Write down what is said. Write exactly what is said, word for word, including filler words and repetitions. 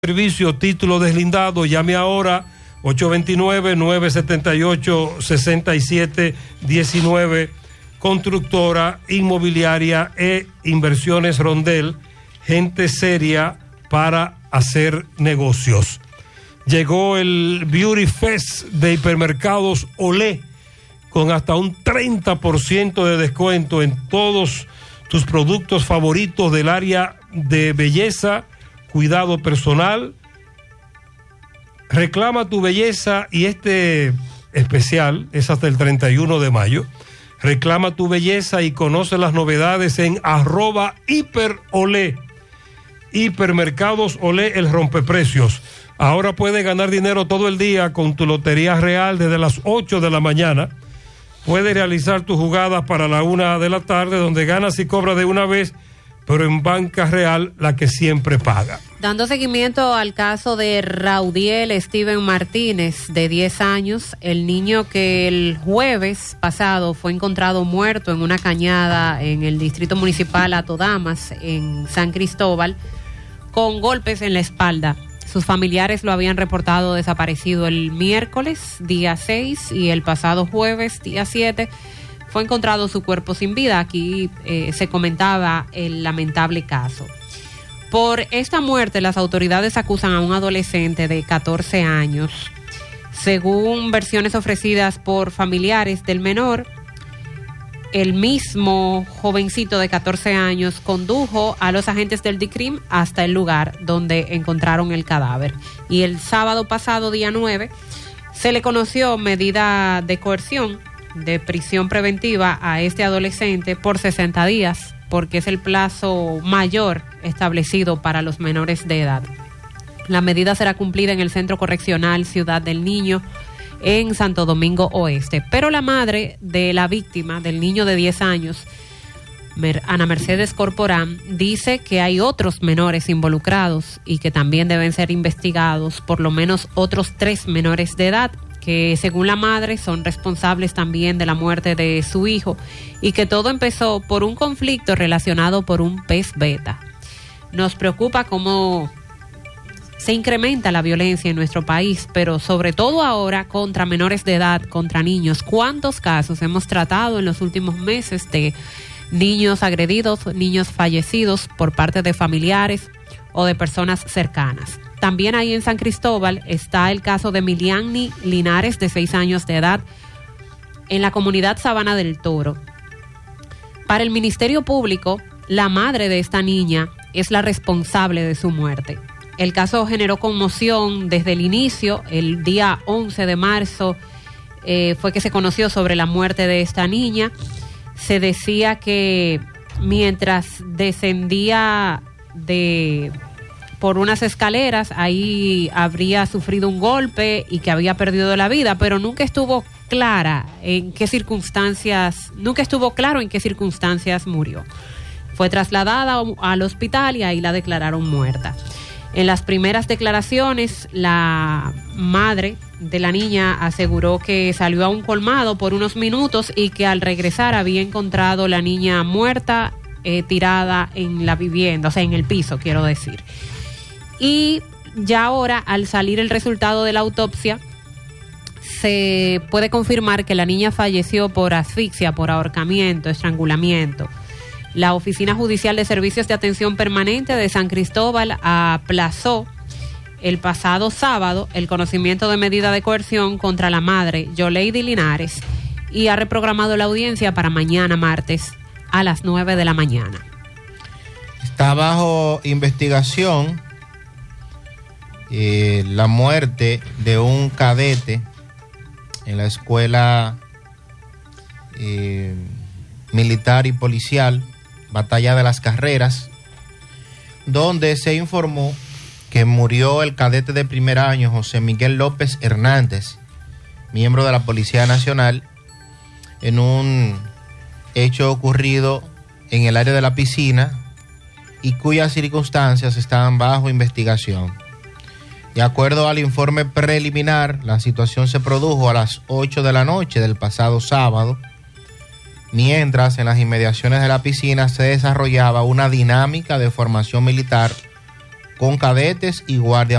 Servicio, título deslindado, llame ahora ocho dos nueve, nueve siete ocho, seis siete uno nueve, constructora inmobiliaria e inversiones Rondel, gente seria para hacer negocios. Llegó el Beauty Fest de Hipermercados Olé, con hasta un treinta por ciento de descuento en todos tus productos favoritos del área de belleza, cuidado personal. Reclama tu belleza y este especial es hasta el treinta y uno de mayo. Reclama tu belleza y conoce las novedades en arroba hiperolé. Hipermercados Olé, el rompeprecios. Ahora puedes ganar dinero todo el día con tu Lotería Real desde las ocho de la mañana. Puedes realizar tus jugadas para la una de la tarde, donde ganas y cobras de una vez, pero en Banca Real, la que siempre paga. Dando seguimiento al caso de Raudiel Steven Martínez, de diez años, el niño que el jueves pasado fue encontrado muerto en una cañada en el distrito municipal Atodamas, en San Cristóbal, con golpes en la espalda. Sus familiares lo habían reportado desaparecido el miércoles, día seis, y el pasado jueves, día siete, fue encontrado su cuerpo sin vida. Aquí eh, se comentaba el lamentable caso. Por esta muerte, las autoridades acusan a un adolescente de catorce años. Según versiones ofrecidas por familiares del menor, el mismo jovencito de catorce años condujo a los agentes del D I C R I M hasta el lugar donde encontraron el cadáver. Y el sábado pasado, día nueve, se le conoció medida de coerción de prisión preventiva a este adolescente por sesenta días, porque es el plazo mayor establecido para los menores de edad. La medida será cumplida en el Centro Correccional Ciudad del Niño en Santo Domingo Oeste. Pero la madre de la víctima, del niño de diez años, Ana Mercedes Corporán, dice que hay otros menores involucrados y que también deben ser investigados, por lo menos otros tres menores de edad, que según la madre son responsables también de la muerte de su hijo, y que todo empezó por un conflicto relacionado por un pez beta. Nos preocupa cómo se incrementa la violencia en nuestro país, pero sobre todo ahora contra menores de edad, contra niños. ¿Cuántos casos hemos tratado en los últimos meses de niños agredidos, niños fallecidos por parte de familiares o de personas cercanas? También ahí en San Cristóbal está el caso de Miliani Linares, de seis años de edad, en la comunidad Sabana del Toro. Para el Ministerio Público, la madre de esta niña es la responsable de su muerte. El caso generó conmoción desde el inicio. El día once de marzo eh, fue que se conoció sobre la muerte de esta niña. Se decía que mientras descendía de... por unas escaleras, ahí habría sufrido un golpe y que había perdido la vida, pero nunca estuvo clara en qué circunstancias, nunca estuvo claro en qué circunstancias murió. Fue trasladada al hospital y ahí la declararon muerta. En las primeras declaraciones, la madre de la niña aseguró que salió a un colmado por unos minutos y que al regresar había encontrado la niña muerta, eh, tirada en la vivienda, o sea, en el piso, quiero decir. Y ya ahora, al salir el resultado de la autopsia, se puede confirmar que la niña falleció por asfixia, por ahorcamiento, estrangulamiento. La Oficina Judicial de Servicios de Atención Permanente de San Cristóbal aplazó el pasado sábado el conocimiento de medida de coerción contra la madre, Yoleidi Linares, y ha reprogramado la audiencia para mañana martes a las nueve de la mañana. Está bajo investigación Eh, la muerte de un cadete en la escuela eh, militar y policial, Batalla de las Carreras, donde se informó que murió el cadete de primer año, José Miguel López Hernández, miembro de la Policía Nacional, en un hecho ocurrido en el área de la piscina y cuyas circunstancias estaban bajo investigación. De acuerdo al informe preliminar, la situación se produjo a las ocho de la noche del pasado sábado, mientras en las inmediaciones de la piscina se desarrollaba una dinámica de formación militar con cadetes y guardia